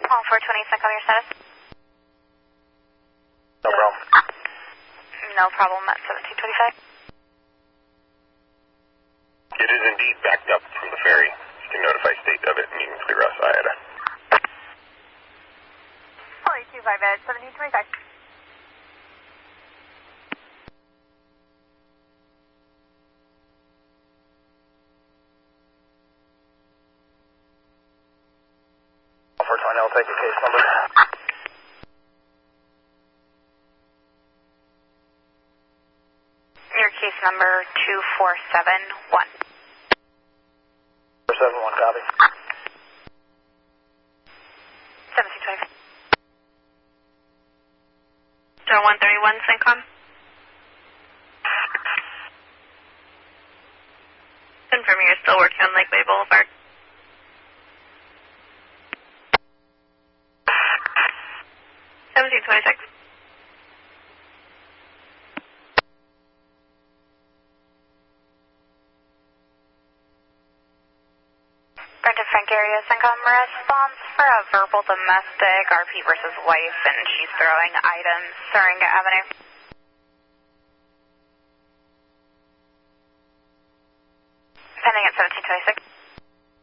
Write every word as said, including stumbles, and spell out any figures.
Call four twenty, Centcom, your status? No problem. No problem at seventeen twenty-five. It is indeed backed up from the ferry. You can notify state of it and you can clear us I A D A. Call eight two five at seventeen twenty-five. four twenty, I'll take a case number. Your case number two four seven one. four seven one, copy. seventeen twenty-five. Door one thirty-one, Centcom. Confirming you're still working on Lakeway Boulevard. seventeen twenty-six. Brenda Frank area, Centcom response for a verbal domestic, R P versus wife, and she's throwing items, Syringa Avenue.